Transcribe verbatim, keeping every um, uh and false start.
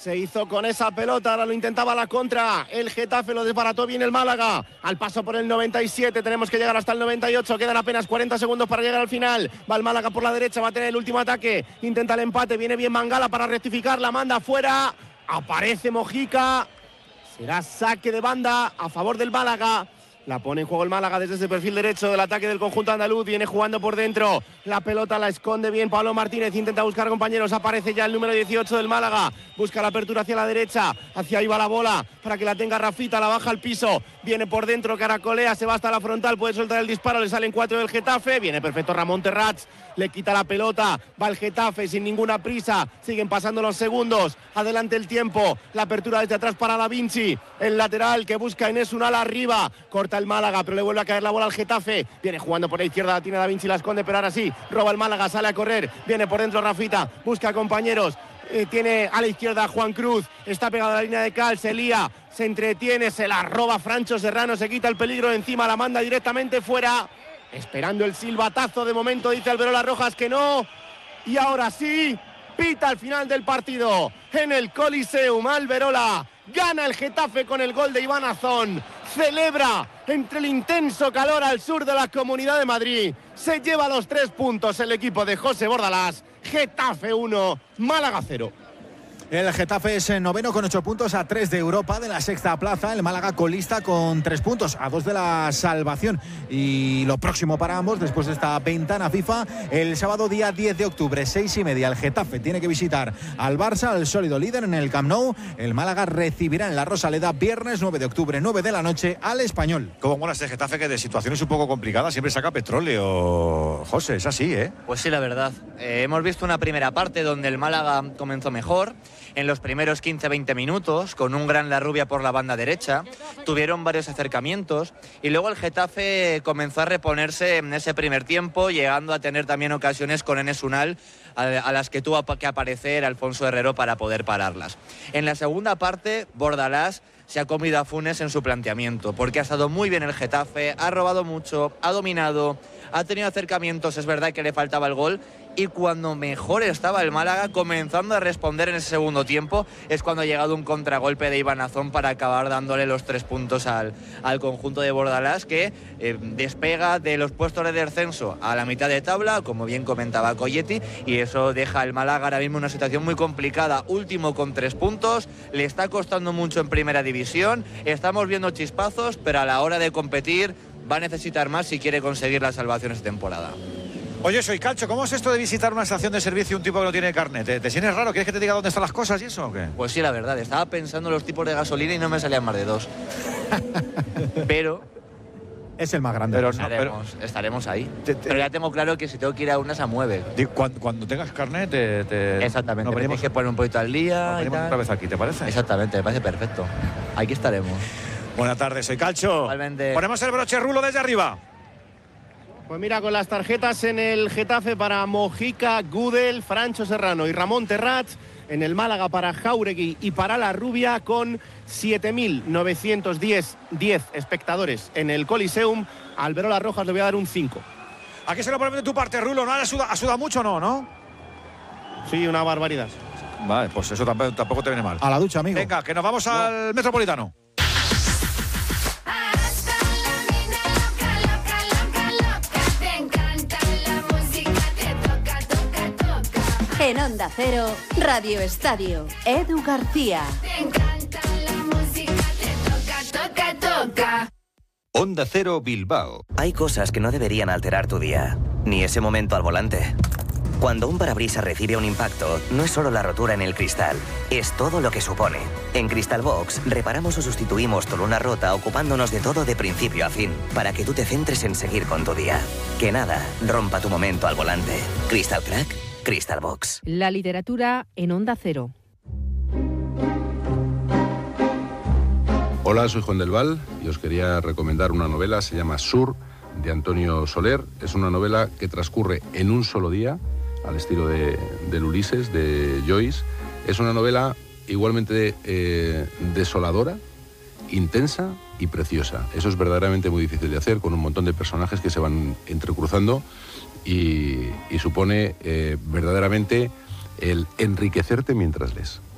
Se hizo con esa pelota, ahora lo intentaba la contra. El Getafe lo desbarató bien el Málaga. Al paso por el noventa y siete, tenemos que llegar hasta el noventa y ocho. Quedan apenas cuarenta segundos para llegar al final. Va el Málaga por la derecha, va a tener el último ataque. Intenta el empate, viene bien Mangala para rectificar, la manda afuera. Aparece Mojica. Será saque de banda a favor del Málaga. La pone en juego el Málaga desde ese perfil derecho del ataque del conjunto andaluz. Viene jugando por dentro. La pelota la esconde bien Pablo Martínez. Intenta buscar compañeros. Aparece ya el número dieciocho del Málaga. Busca la apertura hacia la derecha. Hacia ahí va la bola para que la tenga Rafita. La baja al piso. Viene por dentro. Caracolea. Se va hasta la frontal. Puede soltar el disparo. Le salen cuatro del Getafe. Viene perfecto Ramón Terrats. Le quita la pelota. Va el Getafe sin ninguna prisa. Siguen pasando los segundos. Adelante el tiempo. La apertura desde atrás para Da Vinci. El lateral que busca Enes Unal arriba. Corta el Málaga, pero le vuelve a caer la bola al Getafe. Viene jugando por la izquierda, tiene Da Vinci, la esconde, pero ahora sí, roba el Málaga, sale a correr, viene por dentro Rafita, busca compañeros, eh, tiene a la izquierda Juan Cruz, está pegado a la línea de cal, se lía, se entretiene, se la roba Francho Serrano, se quita el peligro de encima, la manda directamente fuera, esperando el silbatazo. De momento dice Alberola Rojas que no, y ahora sí, pita al final del partido en el Coliseum. Alberola gana el Getafe con el gol de Iván Azón. Celebra entre el intenso calor al sur de la Comunidad de Madrid. Se lleva los tres puntos el equipo de José Bordalás. Getafe uno, Málaga cero. El Getafe es noveno con ocho puntos, a tres de Europa, de la sexta plaza. El Málaga colista con tres puntos, a dos de la salvación. Y lo próximo para ambos, después de esta ventana FIFA, el sábado día diez de octubre, seis y media, el Getafe tiene que visitar al Barça, el sólido líder en el Camp Nou. El Málaga recibirá en la Rosaleda, viernes nueve de octubre, nueve de la noche, al Español. ¿Cómo mola este Getafe, que de situaciones un poco complicadas siempre saca petróleo? José, es así, ¿eh? Pues sí, la verdad. Eh, hemos visto una primera parte donde el Málaga comenzó mejor. En los primeros quince a veinte minutos, con un gran Larrubia por la banda derecha, tuvieron varios acercamientos y luego el Getafe comenzó a reponerse en ese primer tiempo, llegando a tener también ocasiones con Enes Unal, a, a las que tuvo que aparecer Alfonso Herrero para poder pararlas. En la segunda parte, Bordalás se ha comido a Funes en su planteamiento, porque ha estado muy bien el Getafe, ha robado mucho, ha dominado, ha tenido acercamientos, es verdad que le faltaba el gol, y cuando mejor estaba el Málaga, comenzando a responder en ese segundo tiempo, es cuando ha llegado un contragolpe de Iván Azón para acabar dándole los tres puntos al, al conjunto de Bordalás, que eh, despega de los puestos de descenso a la mitad de tabla, como bien comentaba Colletti, y eso deja al Málaga ahora mismo en una situación muy complicada, último con tres puntos, le está costando mucho en primera división, estamos viendo chispazos, pero a la hora de competir va a necesitar más si quiere conseguir la salvación esta temporada. Oye, soy Calcho, ¿cómo es esto de visitar una estación de servicio y un tipo que no tiene carnet? ¿Te, te sientes raro? ¿Quieres que te diga dónde están las cosas y eso o qué? Pues sí, la verdad, estaba pensando en los tipos de gasolina y no me salían más de dos. Pero... es el más grande. Pero estaremos, no, pero... estaremos ahí. Te, te... Pero ya tengo claro que si tengo que ir a una se mueve. Cuando, cuando tengas carnet, te... te... Exactamente, nos venimos, tienes que poner un poquito al día. Nos venimos otra vez aquí, ¿te parece? Exactamente, me parece perfecto. Aquí estaremos. Buenas tardes, soy Calcho. Igualmente. Ponemos el broche rulo desde arriba. Pues mira, con las tarjetas en el Getafe para Mojica, Gudel, Francho Serrano y Ramón Terrats. En el Málaga para Jáuregui y para Larrubia, con siete mil novecientos diez espectadores en el Coliseum. A Alberola Rojas le voy a dar un cinco. ¿A qué se lo pones de tu parte, Rulo? ¿No ha sudado, ha sudado mucho no, no? Sí, una barbaridad. Vale, pues eso tampoco, tampoco te viene mal. A la ducha, amigo. Venga, que nos vamos no. al Metropolitano. En Onda Cero, Radio Estadio, Edu García. Te encanta la música, te toca, toca, toca. Onda Cero Bilbao. Hay cosas que no deberían alterar tu día, ni ese momento al volante. Cuando un parabrisas recibe un impacto, no es solo la rotura en el cristal, es todo lo que supone. En Crystal Box, reparamos o sustituimos tu luna rota ocupándonos de todo de principio a fin, para que tú te centres en seguir con tu día. Que nada rompa tu momento al volante. Crystal Crack, Crystal Box. La literatura en Onda Cero. Hola, soy Juan del Val y os quería recomendar una novela, se llama Sur, de Antonio Soler. Es una novela que transcurre en un solo día, al estilo de, del Ulises, de Joyce. Es una novela igualmente eh, desoladora, intensa y preciosa. Eso es verdaderamente muy difícil de hacer, con un montón de personajes que se van entrecruzando y, y supone eh, verdaderamente el enriquecerte mientras lees.